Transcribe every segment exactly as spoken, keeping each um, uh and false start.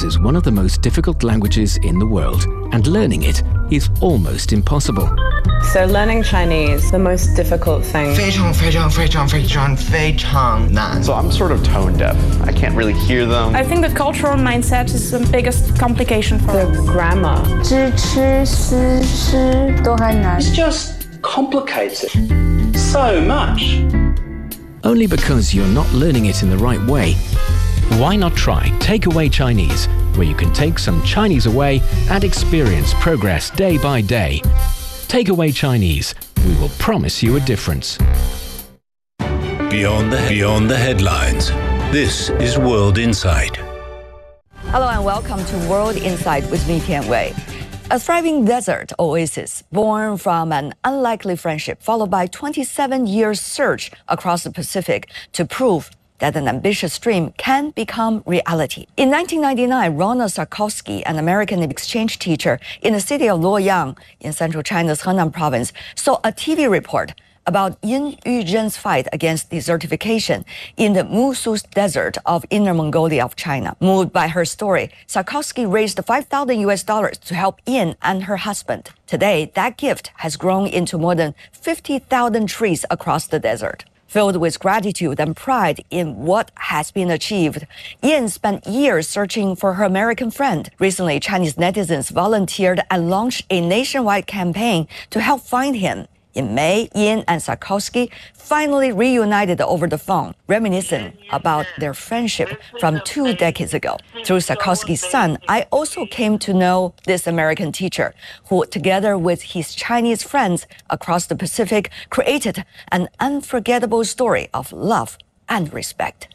is one of the most difficult languages in the world, and learning it is almost impossible. So learning Chinese, the most difficult thing. 非常非常非常非常非常难. So I'm sort of tone deaf. I can't really hear them. I think the cultural mindset is the biggest complication for the us. grammar. 知吃思诗都还难. It's just complicated so much. Only because you're not learning it in the right way. Why not try Takeaway Chinese, where you can take some Chinese away and experience progress day by day. Takeaway Chinese. We will promise you a difference. Beyond the, beyond the headlines, this is World Insight. Hello and welcome to World Insight with me, Tian Wei. A thriving desert oasis born from an unlikely friendship followed by twenty-seven years search across the Pacific to prove that an ambitious dream can become reality. In nineteen ninety-nine, Ronald Sarkowski, an American exchange teacher in the city of Luoyang in central China's Henan province, saw a T V report about Yin Yuzhen's fight against desertification in the Musu Desert of Inner Mongolia of China. Moved by her story, Sarkowski raised five thousand U S dollars to help Yin and her husband. Today, that gift has grown into more than fifty thousand trees across the desert. Filled with gratitude and pride in what has been achieved, Yin spent years searching for her American friend. Recently, Chinese netizens volunteered and launched a nationwide campaign to help find him. In May, Yin and Sarkowski finally reunited over the phone, reminiscing about their friendship from two decades ago. Through Sarkowski's son, I also came to know this American teacher, who, together with his Chinese friends across the Pacific, created an unforgettable story of love and respect.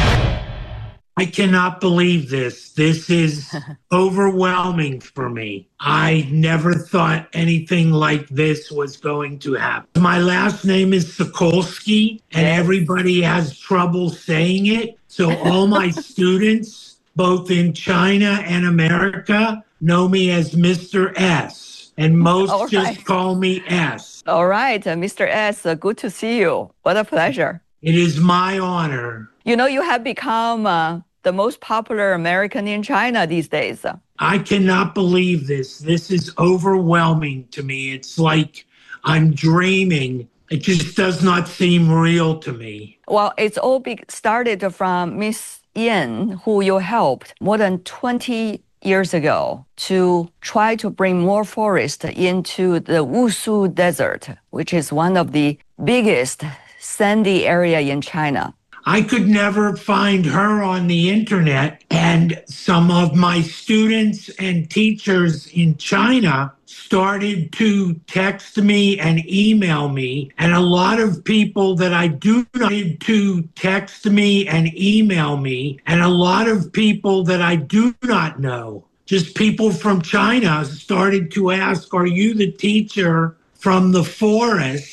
I cannot believe this. This is overwhelming for me. I never thought anything like this was going to happen. My last name is Sokolsky, and everybody has trouble saying it. So all my students, both in China and America, know me as Mister S, and most All right. just call me S. All right, uh, Mister S, uh, good to see you. What a pleasure. It is my honor. You know, you have become uh, the most popular American in China these days. I cannot believe this. This is overwhelming to me. It's like I'm dreaming. It just does not seem real to me. Well, it's all be- started from Miss Yin, who you helped more than twenty years ago to try to bring more forest into the Wusu Desert, which is one of the biggest sandy area in China. I could never find her on the internet, and some of my students and teachers in China started to text me and email me, and a lot of people that I do not to text me and email me, and a lot of people that I do not know, just people from China, started to ask, are you the teacher from the forest?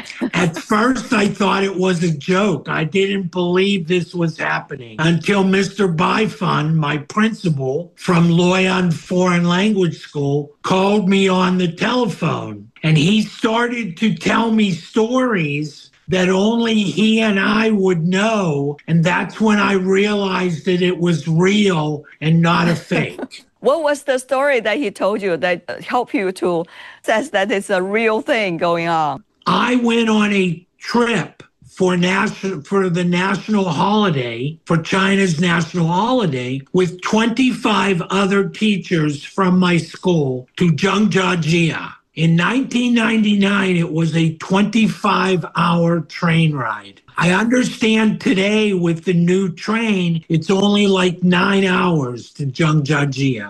At first, I thought it was a joke. I didn't believe this was happening until Mister Baifun, my principal from Luoyang Foreign Language School, called me on the telephone. And he started to tell me stories that only he and I would know. And that's when I realized that it was real and not a fake. What was the story that he told you that helped you to says that it's a real thing going on? I went on a trip for national for the national holiday, for China's national holiday, with twenty-five other teachers from my school to Zhangjiajie. In nineteen ninety-nine, it was a twenty-five hour train ride. I understand today with the new train, it's only like nine hours to Zhangjiajie.